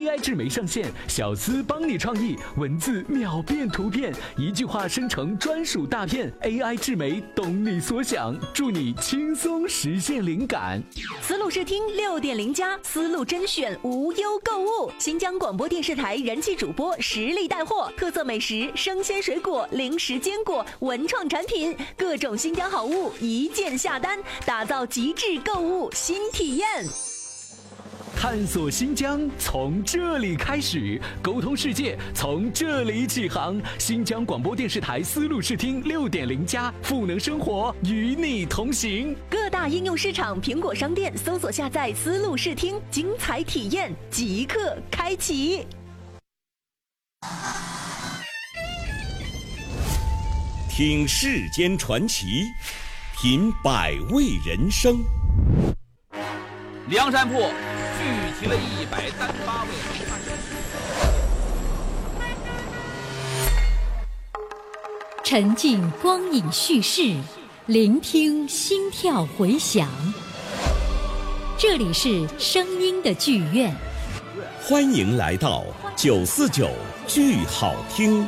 AI 智媒上线，小司帮你创意，文字秒变图片，一句话生成专属大片。AI 智媒懂你所想，助你轻松实现灵感。 思路视听6.0+，思路甄选无忧购物。新疆广播电视台人气主播实力带货，特色美食、生鲜水果、零食坚果、文创产品，各种新疆好物一键下单，打造极致购物新体验。 探索新疆从这里开始，沟通世界从这里起航。新疆广播电视台思路视听6.0+，赋能生活，与你同行。 各大应用市场、苹果商店搜索下载思路视听，精彩体验即刻开启。 听世间传奇，品百味人生。 梁山泊聚集了138位好汉。 沉浸光影叙事，聆听心跳回响。这里是声音的剧院， 欢迎来到949剧好听。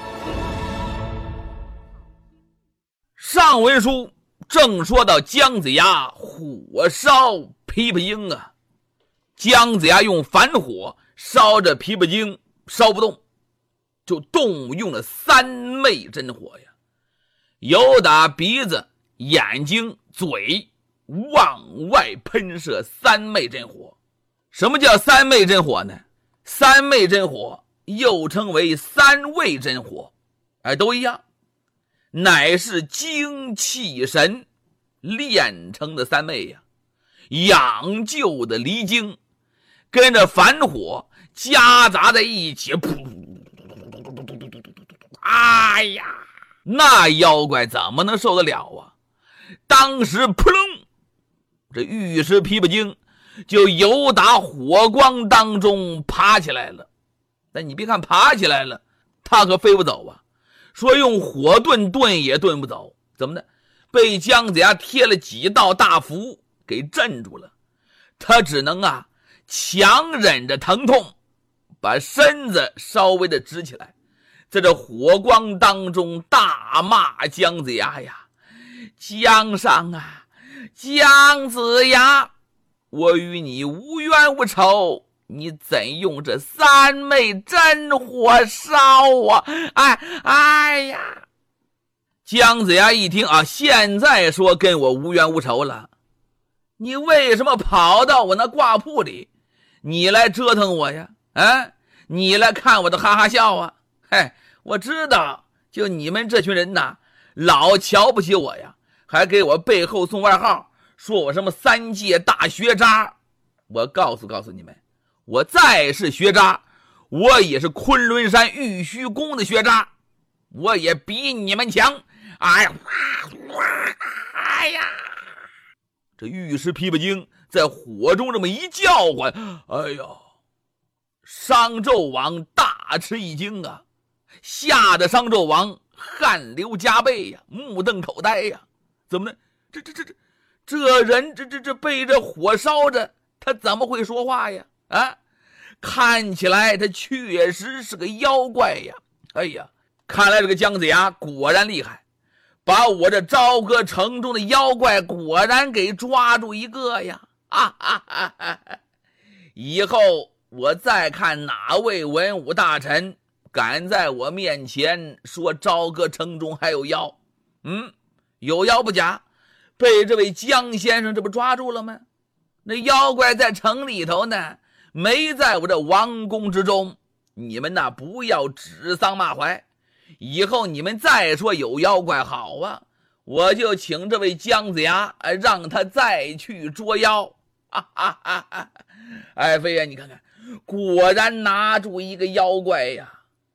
上文书正说到姜子牙火烧琵琶精啊，姜子牙用反火烧着琵琶精烧不动，就动用了3昧真火呀，由打鼻子、眼睛、嘴往外喷射3昧真火。什么叫3昧真火呢？3昧真火又称为3味真火，都一样，乃是精气神炼成的3昧呀，养就的离精，跟着反火夹杂在一起，哎呀，那妖怪怎么能受得了啊？当时扑棱，这玉石琵琶精就由打火光当中爬起来了。但你别看爬起来了，他可飞不走啊，说用火遁遁也遁不走。怎么的？被姜子牙贴了几道大符给镇住了，他只能强忍着疼痛，把身子稍微的直起来，在这火光当中大骂姜子牙呀：姜上啊，姜子牙，我与你无冤无仇，你怎用这3昧真火烧我？哎呀！姜子牙一听现在说跟我无冤无仇了，你为什么跑到我那挂铺里，你来折腾我呀？你来看我的哈哈笑啊？我知道，就你们这群人老瞧不起我呀，还给我背后送外号，说我什么3届大学渣。我告诉你们，我再是学渣，我也是昆仑山玉虚宫的学渣，我也比你们强。哎呀，这玉石琵琶精在火中这么一叫唤，哎呦，商纣王大吃一惊啊，吓得商纣王汗流浃背呀，目瞪口呆呀。怎么呢？这人这被这火烧着，他怎么会说话呀？看起来他确实是个妖怪呀。哎呀，看来这个姜子牙果然厉害，把我这朝歌城中的妖怪果然给抓住一个呀！以后我再看哪位文武大臣敢在我面前说朝歌城中还有妖，有妖不假，被这位姜先生这不抓住了吗？那妖怪在城里头呢，没在我这王宫之中，你们不要指桑骂槐。以后你们再说有妖怪，好啊，我就请这位姜子牙让他再去捉妖。飞爷，你看看，果然拿住一个妖怪呀！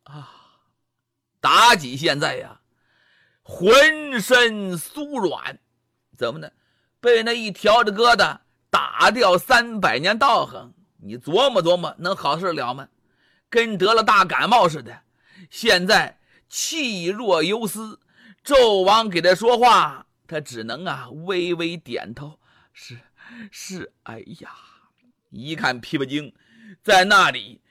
妲己现在呀，浑身酥软，怎么呢？被那一条的疙瘩打掉300年道行，你琢磨琢磨，能好事了吗？跟得了大感冒似的，现在气若游丝，纣王给他说话，他只能微微点头，是。哎呀，一看琵琶精在那里